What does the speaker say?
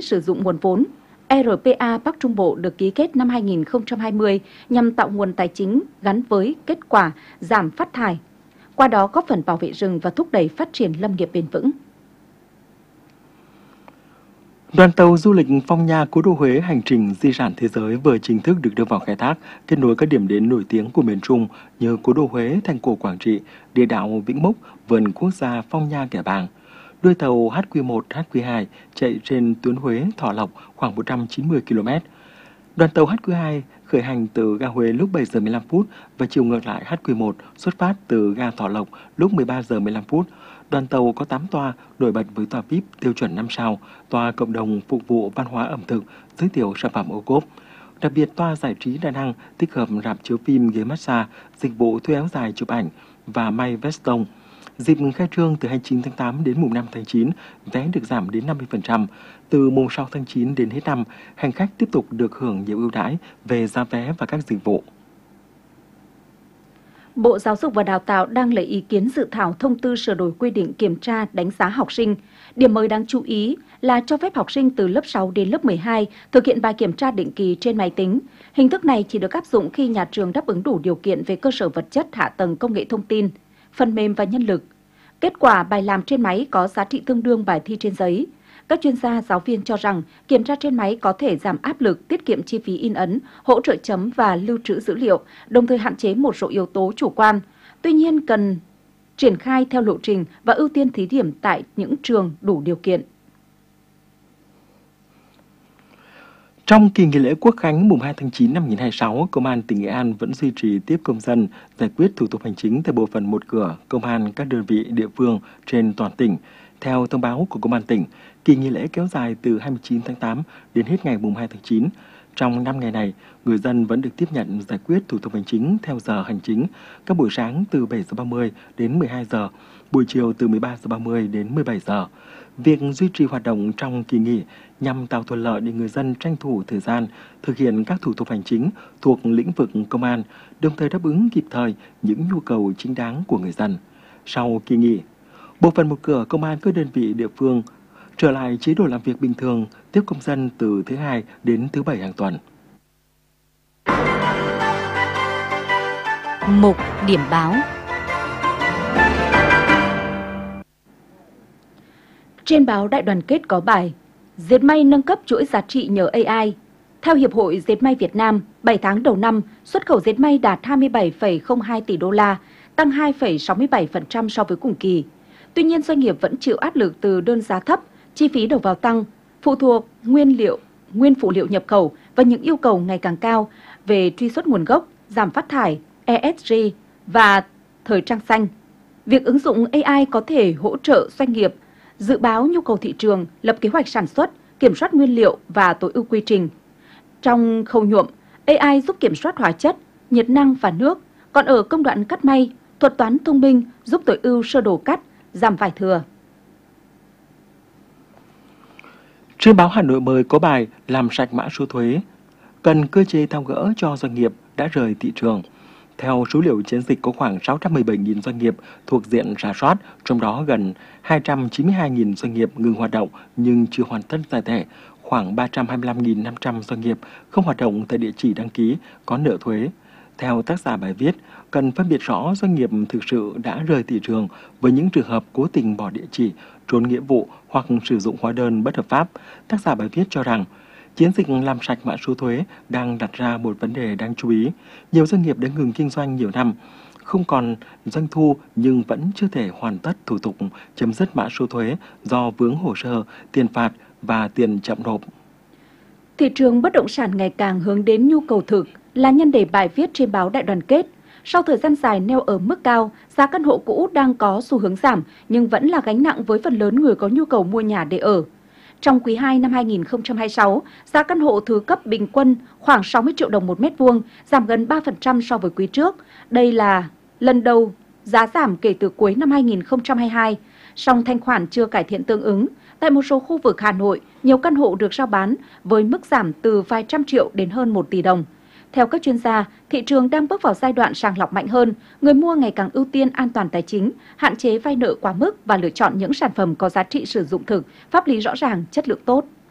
sử dụng nguồn vốn. RPA Bắc Trung Bộ được ký kết năm 2020 nhằm tạo nguồn tài chính gắn với kết quả giảm phát thải, qua đó góp phần bảo vệ rừng và thúc đẩy phát triển lâm nghiệp bền vững. Đoàn tàu du lịch Phong Nha Cố đô Huế hành trình di sản thế giới vừa chính thức được đưa vào khai thác, kết nối các điểm đến nổi tiếng của miền Trung như Cố đô Huế, Thành cổ Quảng Trị, địa đạo Vĩnh Mốc, vườn quốc gia Phong Nha Kẻ Bàng. Đuôi tàu HQ1, HQ2 chạy trên tuyến Huế - Thọ Lộc khoảng 190 km. Đoàn tàu HQ2 khởi hành từ ga Huế lúc 7 giờ 15 phút và chiều ngược lại HQ1 xuất phát từ ga Thọ Lộc lúc 13 giờ 15 phút. Đoàn tàu có 8 toa, nổi bật với toa VIP tiêu chuẩn 5 sao, toa cộng đồng phục vụ văn hóa ẩm thực, giới thiệu sản phẩm ô cốp. Đặc biệt toa giải trí đa năng tích hợp rạp chiếu phim, ghế massage, dịch vụ thuê áo dài chụp ảnh và may veston. Dịp khai trương từ 29 tháng 8 đến mùng 5 tháng 9, vé được giảm đến 50%. Từ mùng 6 tháng 9 đến hết năm, hành khách tiếp tục được hưởng nhiều ưu đãi về giá vé và các dịch vụ. Bộ Giáo dục và Đào tạo đang lấy ý kiến dự thảo thông tư sửa đổi quy định kiểm tra đánh giá học sinh. Điểm mới đáng chú ý là cho phép học sinh từ lớp 6 đến lớp 12 thực hiện bài kiểm tra định kỳ trên máy tính. Hình thức này chỉ được áp dụng khi nhà trường đáp ứng đủ điều kiện về cơ sở vật chất, hạ tầng công nghệ thông tin, phần mềm và nhân lực. Kết quả bài làm trên máy có giá trị tương đương bài thi trên giấy. Các chuyên gia, giáo viên cho rằng kiểm tra trên máy có thể giảm áp lực, tiết kiệm chi phí in ấn, hỗ trợ chấm và lưu trữ dữ liệu, đồng thời hạn chế một số yếu tố chủ quan. Tuy nhiên, cần triển khai theo lộ trình và ưu tiên thí điểm tại những trường đủ điều kiện. Trong kỳ nghỉ lễ Quốc khánh mùng 2 tháng 9 năm 2026, Công an tỉnh Nghệ An vẫn duy trì tiếp công dân, giải quyết thủ tục hành chính tại bộ phận một cửa công an các đơn vị địa phương trên toàn tỉnh. Theo thông báo của Công an tỉnh, kỳ nghỉ lễ kéo dài từ 29 tháng 8 đến hết ngày mùng 2 tháng 9. Trong 5 ngày này, người dân vẫn được tiếp nhận giải quyết thủ tục hành chính theo giờ hành chính, các buổi sáng từ 7 giờ 30 đến 12 giờ, buổi chiều từ 13 giờ 30 đến 17 giờ. Việc duy trì hoạt động trong kỳ nghỉ nhằm tạo thuận lợi để người dân tranh thủ thời gian thực hiện các thủ tục hành chính thuộc lĩnh vực công an, đồng thời đáp ứng kịp thời những nhu cầu chính đáng của người dân. Sau kỳ nghỉ, bộ phận một cửa công an các đơn vị địa phương trở lại chế độ làm việc bình thường, tiếp công dân từ thứ Hai đến thứ Bảy hàng tuần. Mục điểm báo. Trên báo Đại Đoàn Kết có bài Dệt may nâng cấp chuỗi giá trị nhờ AI. Theo Hiệp hội Dệt may Việt Nam, 7 tháng đầu năm, xuất khẩu dệt may đạt 27,02 tỷ đô la, tăng 2,67% so với cùng kỳ. Tuy nhiên, doanh nghiệp vẫn chịu áp lực từ đơn giá thấp, chi phí đầu vào tăng, phụ thuộc nguyên phụ liệu nhập khẩu và những yêu cầu ngày càng cao về truy xuất nguồn gốc, giảm phát thải, ESG và thời trang xanh. Việc ứng dụng AI có thể hỗ trợ doanh nghiệp dự báo nhu cầu thị trường, lập kế hoạch sản xuất, kiểm soát nguyên liệu và tối ưu quy trình. Trong khâu nhuộm, AI giúp kiểm soát hóa chất, nhiệt năng và nước, còn ở công đoạn cắt may, thuật toán thông minh giúp tối ưu sơ đồ cắt, giảm vải thừa. Trên báo Hà Nội mới có bài làm sạch mã số thuế, cần cơ chế tháo gỡ cho doanh nghiệp đã rời thị trường. Theo số liệu chiến dịch có khoảng 617.000 doanh nghiệp thuộc diện rà soát, trong đó gần 292.000 doanh nghiệp ngừng hoạt động nhưng chưa hoàn tất giải thể, khoảng 325.500 doanh nghiệp không hoạt động tại địa chỉ đăng ký có nợ thuế. Theo tác giả bài viết, cần phân biệt rõ doanh nghiệp thực sự đã rời thị trường với những trường hợp cố tình bỏ địa chỉ, trốn nghĩa vụ hoặc sử dụng hóa đơn bất hợp pháp. Tác giả bài viết cho rằng, chiến dịch làm sạch mã số thuế đang đặt ra một vấn đề đáng chú ý. Nhiều doanh nghiệp đã ngừng kinh doanh nhiều năm, không còn doanh thu nhưng vẫn chưa thể hoàn tất thủ tục chấm dứt mã số thuế do vướng hồ sơ, tiền phạt và tiền chậm nộp. Thị trường bất động sản ngày càng hướng đến nhu cầu thực là nhân đề bài viết trên báo Đại Đoàn Kết. Sau thời gian dài neo ở mức cao, giá căn hộ cũ đang có xu hướng giảm nhưng vẫn là gánh nặng với phần lớn người có nhu cầu mua nhà để ở. Trong quý 2 năm 2026, giá căn hộ thứ cấp bình quân khoảng 60 triệu đồng một mét vuông, giảm gần 3% so với quý trước. Đây là lần đầu giá giảm kể từ cuối năm 2022, song thanh khoản chưa cải thiện tương ứng. Tại một số khu vực Hà Nội, nhiều căn hộ được rao bán với mức giảm từ vài trăm triệu đến hơn 1 tỷ đồng. Theo các chuyên gia, thị trường đang bước vào giai đoạn sàng lọc mạnh hơn, người mua ngày càng ưu tiên an toàn tài chính, hạn chế vay nợ quá mức và lựa chọn những sản phẩm có giá trị sử dụng thực, pháp lý rõ ràng, chất lượng tốt.